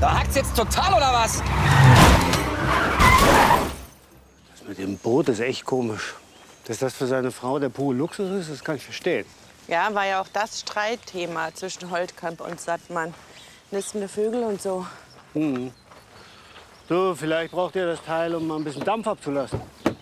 Da hackt's jetzt total, oder was? Das mit dem Boot ist echt komisch. Dass das für seine Frau der pure Luxus ist, das kann ich verstehen. Ja, war ja auch das Streitthema zwischen Holtkamp und Sattmann. Nistende Vögel und so. Du, vielleicht braucht ihr das Teil, um mal ein bisschen Dampf abzulassen.